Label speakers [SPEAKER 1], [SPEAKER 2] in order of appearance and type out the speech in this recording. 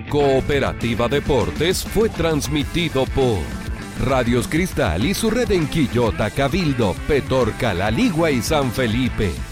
[SPEAKER 1] Cooperativa Deportes fue transmitido por Radios Cristal y su red en Quillota, Cabildo, Petorca, La Ligua y San Felipe.